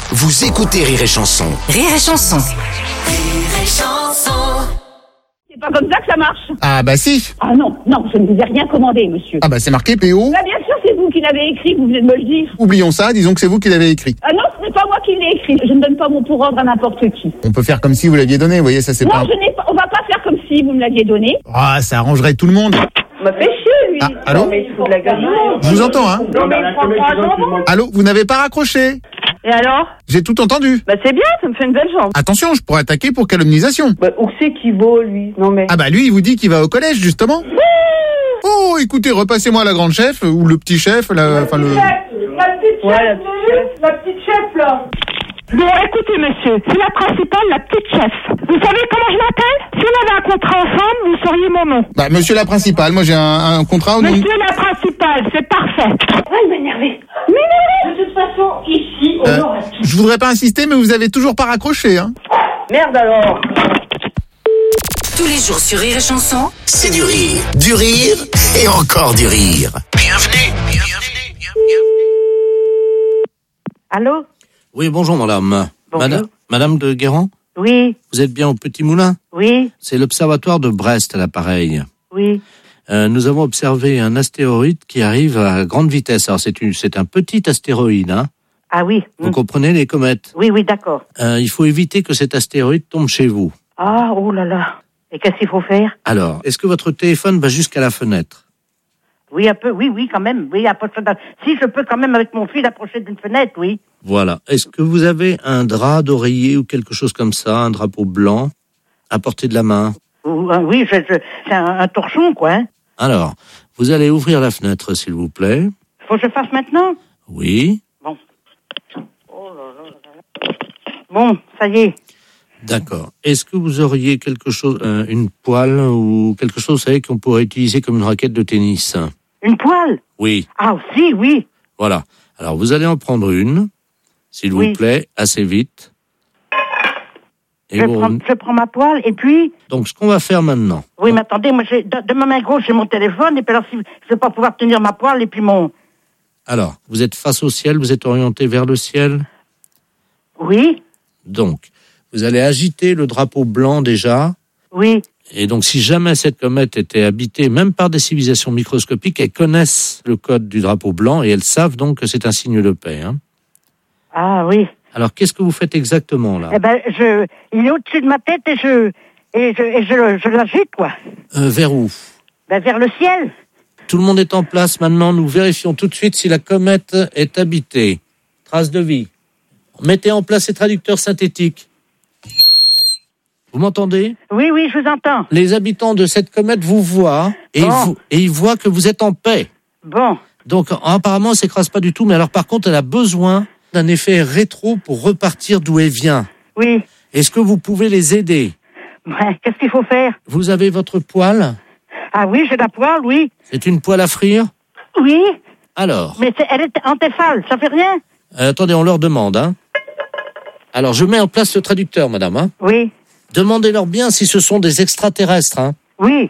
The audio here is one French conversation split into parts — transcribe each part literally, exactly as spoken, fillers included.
Vous écoutez Rire et Chanson. Rire et Chanson. Rire et Chanson. C'est pas comme ça que ça marche. Ah bah si. Ah non, non, je ne vous ai rien commandé, monsieur. Ah bah c'est marqué P O. Là, bien sûr, c'est vous qui l'avez écrit, vous venez de me le dire. Oublions ça, disons que c'est vous qui l'avez écrit. Ah non, ce n'est pas moi qui l'ai écrit. Je ne donne pas mon pour ordre à n'importe qui. On peut faire comme si vous l'aviez donné, vous voyez, ça c'est Non, pas... je n'ai pas, on va pas faire comme si vous me l'aviez donné. Ah, ça arrangerait tout le monde. Me fait chier, lui. Ah, allô Non, mais il se fout de la gueule du monde. Je vous entends, hein. Non, mais il prend pas un jambon. Allô, vous n'avez pas raccroché? Et alors? J'ai tout entendu. Bah, c'est bien, ça me fait une belle jambe. Attention, je pourrais attaquer pour calomnisation. Bah, où c'est qu'il vaut, lui? Non, mais. Ah bah lui, il vous dit qu'il va au collège, justement. Oh, écoutez, repassez-moi la grande chef, ou le petit chef, la... Enfin, le... La petite chef, Ouais, la petite chef. la petite chef, là. Bon, écoutez, monsieur, c'est la principale, la petite chef. Vous savez comment je m'appelle? Si on avait un contrat ensemble, vous sauriez mon nom. Bah, monsieur la principale, moi j'ai un, un contrat au nom... Monsieur la principale, c'est parfait. Ah, il m'a énervé. De toute façon, ici, on Euh, aura tout. je voudrais pas insister, mais vous avez toujours pas raccroché, hein. Merde alors. Tous les jours sur Rire et Chanson. C'est du rire, du rire et encore du rire. Bienvenue, bienvenue, bienvenue. Allô? Oui, bonjour madame. Bonjour. Madame, madame de Guérand, Oui, vous êtes bien au Petit Moulin? oui, C'est l'observatoire de Brest à l'appareil. oui. Euh, nous avons observé un astéroïde qui arrive à grande vitesse. Alors c'est, une, c'est un petit astéroïde, hein. Ah oui. Vous hmm. comprenez les comètes? Oui, oui, d'accord. Euh, il faut éviter que cet astéroïde tombe chez vous. Ah, oh là là. Et qu'est-ce qu'il faut faire? Alors, est-ce que votre téléphone va jusqu'à la fenêtre? Oui, un peu, oui, oui, quand même. Oui, approche d'un- si je peux quand même avec mon fils approcher d'une fenêtre, oui. Voilà. Est-ce que vous avez un drap d'oreiller ou quelque chose comme ça, un drapeau blanc à portée de la main? Ou, euh, oui, je, je- c'est un, un torchon, quoi. Hein. Alors, vous allez ouvrir la fenêtre, s'il vous plaît. Faut que je fasse maintenant? Oui. Bon. Oh là là là là. Bon, ça y est. D'accord. Est-ce que vous auriez quelque chose, euh, une poêle ou quelque chose, vous savez, qu'on pourrait utiliser comme une raquette de tennis? Une poêle? Oui. Ah, aussi, oui. Voilà. Alors, vous allez en prendre une, s'il Oui. vous plaît, assez vite. Et Je vous- prends, je prends ma poêle et puis... Donc, ce qu'on va faire maintenant. Oui, mais attendez, moi, j'ai, de, de ma main gauche, j'ai mon téléphone, et puis alors, si, je vais pas pouvoir tenir ma poêle, et puis mon... Alors, vous êtes face au ciel, vous êtes orienté vers le ciel. Oui, Donc, vous allez agiter le drapeau blanc déjà. oui. Et donc, si jamais cette comète était habitée, même par des civilisations microscopiques, elles connaissent le code du drapeau blanc et elles savent donc que c'est un signe de paix. Hein. Ah, oui. Alors, qu'est-ce que vous faites exactement là? Eh ben, je, il est au-dessus de ma tête et je, et je, et je, le- je l'agite, quoi. Euh, vers où? Ben, vers le ciel. Tout le monde est en place maintenant. Nous vérifions tout de suite si la comète est habitée. Trace de vie. Mettez en place ces traducteurs synthétiques. Vous m'entendez? Oui, oui, je vous entends. Les habitants de cette comète vous voient et, Bon. ils, vous- et ils voient que vous êtes en paix. Bon, Donc, apparemment, elle s'écrase pas du tout. Mais alors, par contre, elle a besoin d'un effet rétro pour repartir d'où elle vient. oui. Est-ce que vous pouvez les aider? Ouais, qu'est-ce qu'il faut faire? Vous avez votre poêle? Ah oui, j'ai la poêle, oui. C'est une poêle à frire? Oui, Alors, mais c'est, elle est en téfale, ça fait rien? euh, attendez, on leur demande. Hein. Alors, je mets en place le traducteur, madame. Hein. Oui, Demandez-leur bien si ce sont des extraterrestres. Hein. oui,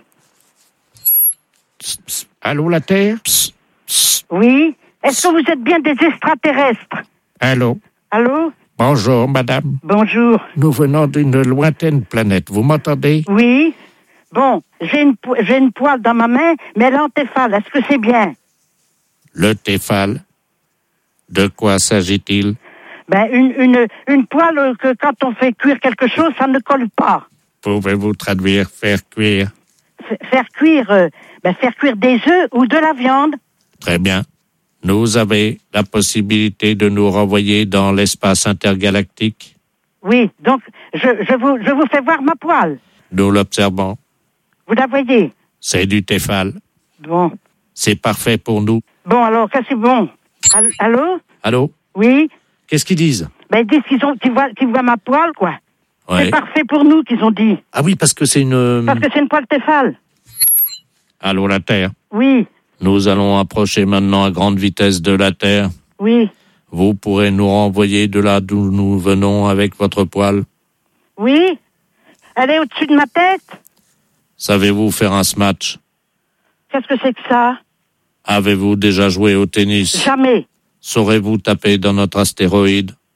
Allô, la Terre? oui. Est-ce que vous êtes bien des extraterrestres? Allô? Allô? Bonjour, madame. Bonjour. Nous venons d'une lointaine planète. Vous m'entendez? Oui. Bon, j'ai une, po- j'ai une poêle dans ma main, mais elle est en téfale. Est-ce que c'est bien? Le Téphal. De quoi s'agit-il? Ben, une, une, une poêle que quand on fait cuire quelque chose, ça ne colle pas. Pouvez-vous traduire faire cuire? F- faire cuire, euh, ben, faire cuire des œufs ou de la viande. Très bien. Nous avez la possibilité de nous renvoyer dans l'espace intergalactique. Oui, donc, je, je, vous, je vous fais voir ma poêle. Nous l'observons. Vous la voyez? C'est du Téphal. Bon. C'est parfait pour nous. Bon, alors, qu'est-ce que c'est bon? All- Allô? Allô? Oui? Qu'est-ce qu'ils disent? Ben, ils disent qu'ils, ont, qu'ils, voient, qu'ils voient ma poêle, quoi. Ouais. C'est parfait pour nous, qu'ils ont dit. Ah oui, parce que c'est une... Parce que c'est une poêle téfale. Allô, la Terre? Oui, Nous allons approcher maintenant à grande vitesse de la Terre. oui, Vous pourrez nous renvoyer de là d'où nous venons avec votre poêle. oui. Elle est au-dessus de ma tête? Savez-vous faire un smash? Qu'est-ce que c'est que ça? Avez-vous déjà joué au tennis? Jamais. Saurez-vous taper dans notre astéroïde?